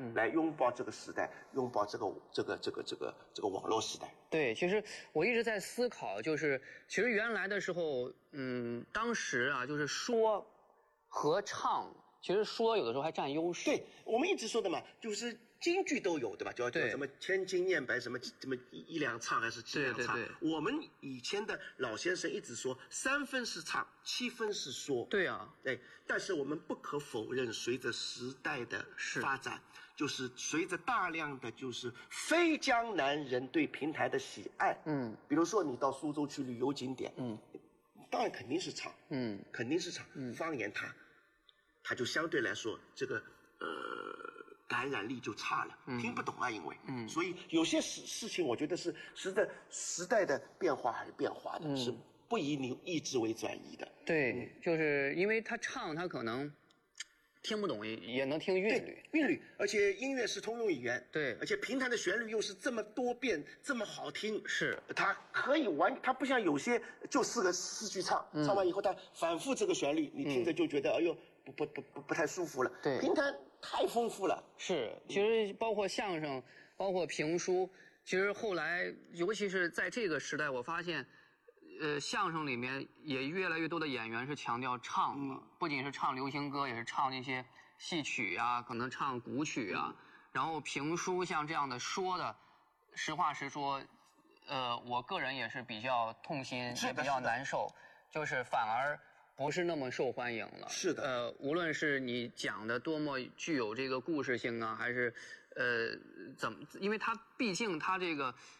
来拥抱这个时代，拥抱这个网络时代。 对，其实我一直在思考，就是其实原来的时候，当时啊，就是说和唱，其实说有的时候还占优势。 对，我们一直说的嘛，就是京剧都有，对吧？叫什么千金念白，什么一两唱还是几两唱？ 对， 我们以前的老先生一直说3分是唱，7分是说。 对啊， 对，但是我们不可否认，随着时代的发展，就是随着大量的就是非江南人对评弹的喜爱，比如说你到苏州去旅游景点，当然肯定是唱，肯定是唱，方言它就相对来说这个感染力就差了，听不懂啊，因为，所以有些事情我觉得是时代的变化还是变化的，是不以你意志为转移的。 对，就是因为他唱，他可能听不懂，也能听韵律。 韵律，而且音乐是通用语言。 对， 而且评弹的旋律又是这么多变，这么好听。 是， 它可以它不像有些就4句唱，唱完以后它反复这个旋律，你听着就觉得哎呦不太舒服了。 对， 评弹太丰富了。 是，其实包括相声，包括评书，其实后来尤其是在这个时代，我发现。相声里面也越来越多的演员是强调唱的，不仅是唱流行歌，也是唱那些戏曲啊，可能唱古曲啊。然后评书像这样的说的，实话实说，我个人也是比较痛心，也比较难受，就是反而不是那么受欢迎了。 是的， 无论是你讲的多么具有这个故事性啊，还是因为它毕竟它这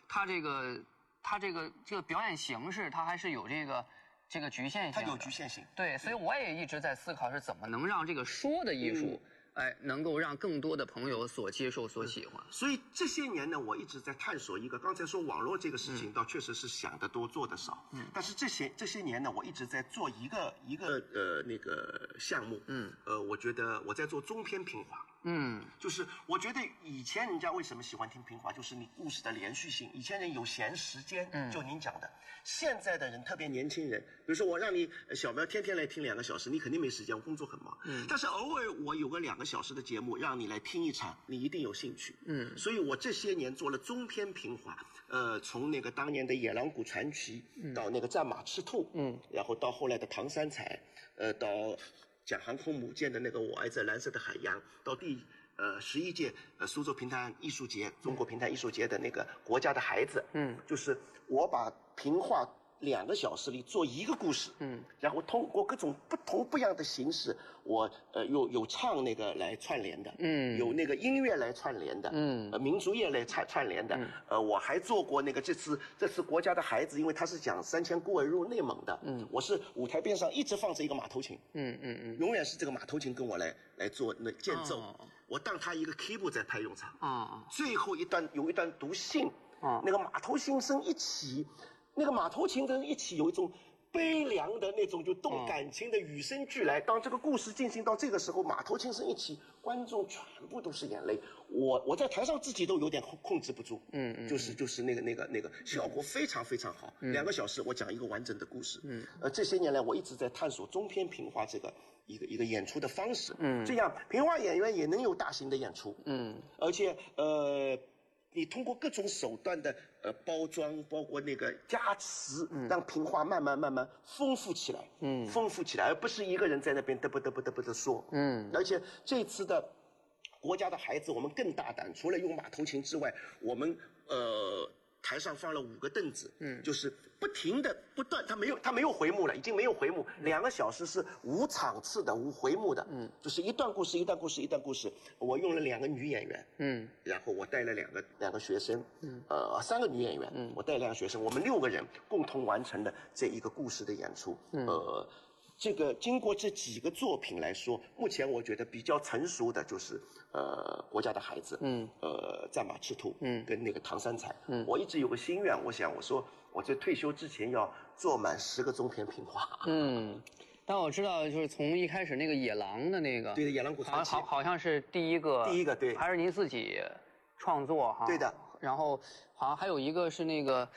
个表演形式，它还是有这个局限性的。 它有局限性。 对，所以我也一直在思考是怎么能让这个说的艺术，能够让更多的朋友所接受、所喜欢。 所以这些年呢，我一直在探索一个，刚才说网络这个事情，倒确实是想得多做得少。但是这些年呢，我一直在做一个那个项目。我觉得我在做中篇评话。就是我觉得以前人家为什么喜欢听评话，就是你故事的连续性。以前人有闲时间，就您讲的。现在的人，特别年轻人，比如说我让你小苗天天来听2个小时，你肯定没时间，我工作很忙。但是偶尔我有个2个小时的节目，让你来听一场，你一定有兴趣。所以我这些年做了中篇评话，从那个当年的《野狼谷传奇》到那个《战马赤兔》，然后到后来的《唐三彩》，到讲航空母舰的那个我爱在蓝色的海洋，到第11届苏州评弹艺术节，中国评弹艺术节的那个国家的孩子，就是我把评话2个小时里做一个故事，然后通过各种不一样的形式，我有唱那个来串联的，有那个音乐来串联的，民族乐来串联的，我还做过那个这次国家的孩子，因为他是讲3000孤儿入内蒙的，我是舞台边上一直放着一个马头琴，永远是这个马头琴跟我来做那间奏，我当他一个 keyboard 在拍用场，最后有一段读信，那个马头琴声一起。那个马头琴跟一起有一种悲凉的那种就动感情的与生俱来。当这个故事进行到这个时候，马头琴声一起，观众全部都是眼泪。我在台上自己都有点控制不住。就是那个效果非常非常好。2个小时我讲一个完整的故事。这些年来我一直在探索中篇评话这个一个演出的方式。这样评话演员也能有大型的演出。而且你通过各种手段的包装，包括那个加持，让评话慢慢丰富起来，丰富起来，而不是一个人在那边嘚啵的说，而且这次的国家的孩子，我们更大胆，除了用马头琴之外，我们台上放了5个凳子，就是不停的不断，它没有回幕了，已经没有回幕，2个小时是无场次的、无回幕的，就是一段故事一段故事一段故事。我用了2个女演员，然后我带了两个学生，3个女演员，我带2个学生，我们6个人共同完成了这一个故事的演出，这个经过这几个作品来说，目前我觉得比较成熟的就是国家的孩子，战马赤兔，跟那个唐三彩，我一直有个心愿，我说我在退休之前要做满10个中篇评话， 但我知道，就是从一开始那个野狼的那个， 对的，野狼谷传奇， 好像是第一个， 对， 还是您自己创作哈？ 对的。 然后好像还有一个是那个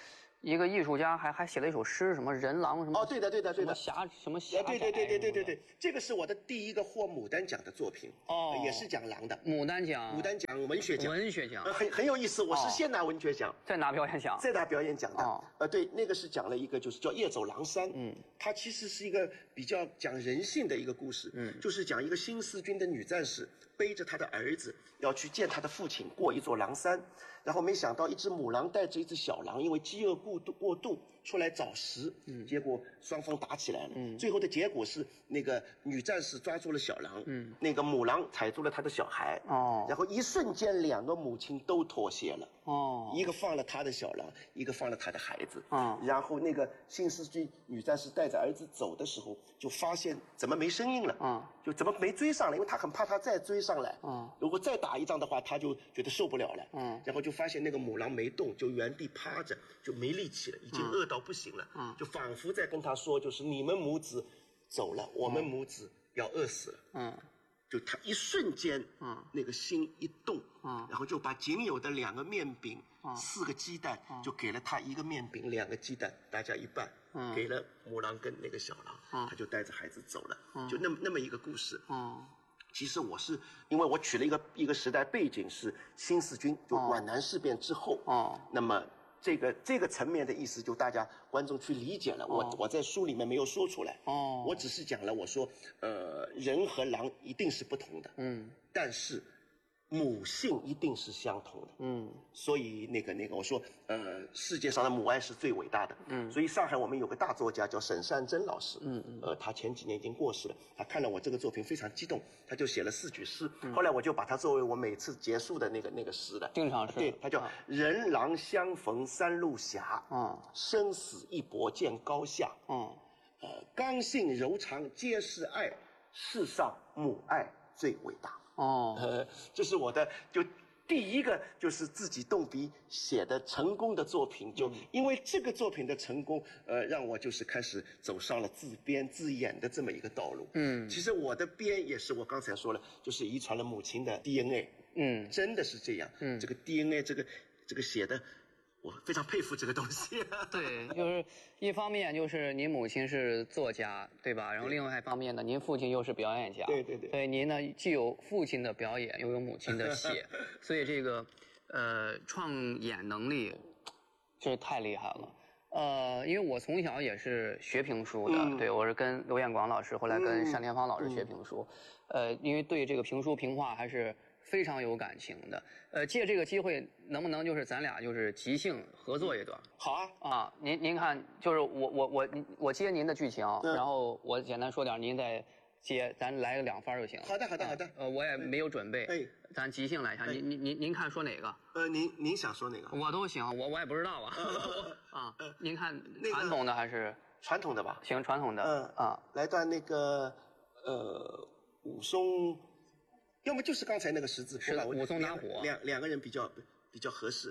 一个艺术家还写了一首诗，什么人狼什么对的， 什么侠什么侠对，这个是我的第一个获牡丹奖的作品，也是讲狼的。 牡丹奖文学奖，很有意思。我是先拿文学奖， 再拿表演奖， 再拿表演奖的。对，那个是讲了一个就是叫《夜走狼山》，它其实是一个比较讲人性的一个故事，就是讲一个新四军的女战士背着她的儿子要去见她的父亲，过一座狼山。然后没想到一只母狼带着一只小狼，因为饥饿过度出来找食，结果双方打起来了。最后的结果是那个女战士抓住了小狼，那个母狼踩住了她的小孩。然后一瞬间两个母亲都妥协了。一个放了她的小狼，一个放了她的孩子。然后那个新四军女战士带着儿子走的时候，就发现怎么没声音了。就怎么没追上来，因为她很怕他再追上来。如果再打一仗的话，她就觉得受不了了。然后就发现那个母狼没动，就原地趴着，就没力气了，已经饿到不行了。就仿佛在跟他说，就是你们母子走了，我们母子要饿死了。就他一瞬间，那个心一动，然后就把仅有的2个面饼、4个鸡蛋，就给了他1个面饼、2个鸡蛋，大家一半，给了母狼跟那个小狼，他就带着孩子走了，就那么一个故事。其实我是因为我取了一个时代背景是新四军，就皖南事变之后。那么这个层面的意思就大家观众去理解了。我在书里面没有说出来。我只是讲了，我说人和狼一定是不同的。但是母性一定是相同的。所以那个我说世界上的母爱是最伟大的。所以上海我们有个大作家叫沈善珍老师。他前几年已经过世了。他看了我这个作品非常激动，他就写了4句诗。后来我就把它作为我每次结束的那个诗的定场诗。 对，他叫人狼相逢三路斜。生死一搏见高下。刚性柔肠皆是爱，世上母爱最伟大。这是我的就第一个就是自己动笔写的成功的作品，就因为这个作品的成功，让我就是开始走上了自编自演的这么一个道路。其实我的编也是我刚才说了，就是遗传了母亲的 DNA。真的是这样。这个 DNA 这个写的。我非常佩服这个东西。 对，就是一方面就是您母亲是作家，对吧？然后另外一方面呢，您父亲又是表演家。 对。 所以您呢既有父亲的表演，又有母亲的写，所以这个创演能力真是太厉害了。因为我从小也是学评书的，对，我是跟刘彦广老师，后来跟单田芳老师学评书。因为对这个评书评话还是非常有感情的。借这个机会，能不能就是咱俩就是即兴合作一段？ 好啊。您看，就是我接您的剧情，然后我简单说点，您再接，咱来个2番就行。 好的。 我也没有准备，咱即兴来一下。您看说哪个？ 您想说哪个？ 我都行，我也不知道啊。您看传统的还是传统的吧？ 行，传统的。 来段那个武松。要么就是刚才那个十字坡吧， 武松打虎， 两个人比较合适。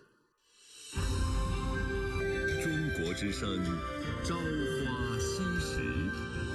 中国之声，朝花夕拾。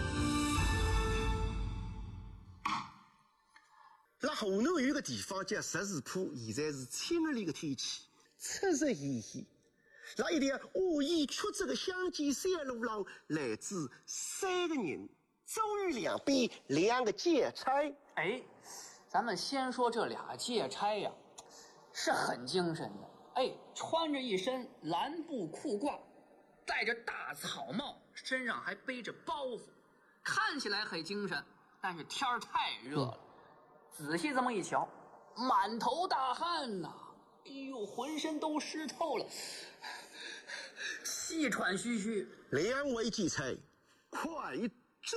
那河南有个地方叫十字坡，现在是清热的天气，赤日炎炎。那一条恶意曲折的乡间山路上，来自3个人，周瑜两边2个劫差。 咱们先说这俩劫差呀，是很精神的。穿着一身蓝布裤褂，戴着大草帽，身上还背着包袱，看起来很精神。但是天儿太热了，仔细这么一瞧，满头大汗呐！浑身都湿透了，气喘吁吁。 2位劫差，快追！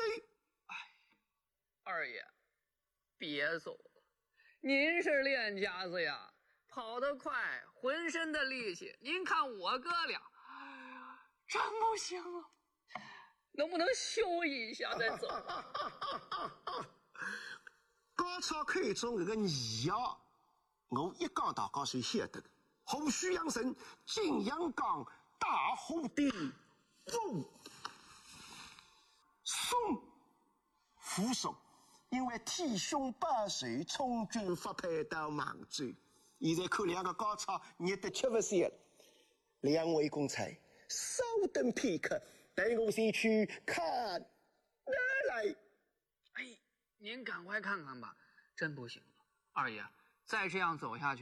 二爷，别走了，您是练家子呀，跑得快，浑身的力气。您看我哥俩，真不行啊，能不能休息一下再走？ 高超看中这个你呀，我一讲大家就晓得的。虎须养生，景阳冈，大虎地，松扶手。因为天凶百岁，从军发配到杭州。现在看2个高超，热得吃不消了。2位公差， 稍等片刻，带我先去看哪来。 哎，您赶快看看吧，真不行了，二爷，再这样走下去。